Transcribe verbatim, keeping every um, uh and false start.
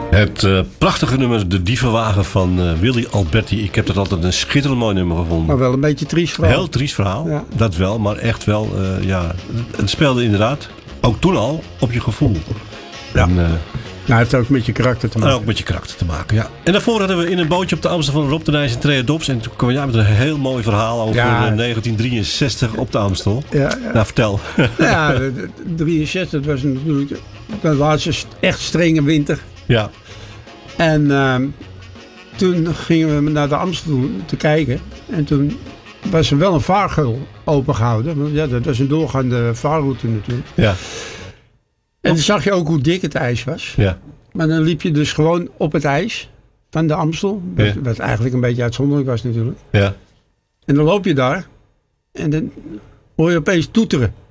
Het uh, prachtige nummer De Dievenwagen van uh, Willy Alberti. Ik heb dat altijd een schitterend mooi nummer gevonden. Maar wel een beetje triest verhaal. Heel triest verhaal, ja. Dat wel. Maar echt wel, uh, ja, het speelde inderdaad, ook toen al, op je gevoel. Ja. En, uh, nou, het heeft ook met je karakter te maken. Ook met je karakter te maken, ja. En daarvoor hadden we In een bootje op de Amstel van Rob de Nijs en Trea Dobbs. En toen kwam jij met een heel mooi verhaal over ja. negentien drieënzestig op de Amstel. Ja, ja. Nou, vertel. Ja, drieënzestig, dat was natuurlijk de laatste echt strenge winter. Ja. En uh, toen gingen we naar de Amstel te kijken. En toen was er wel een vaargeul opengehouden. Want ja, dat was een doorgaande vaarroute natuurlijk. Ja. En dan zag je ook hoe dik het ijs was. Ja. Maar dan liep je dus gewoon op het ijs van de Amstel. Wat, ja. wat eigenlijk een beetje uitzonderlijk was natuurlijk. Ja. En dan loop je daar. En dan hoor je opeens toeteren.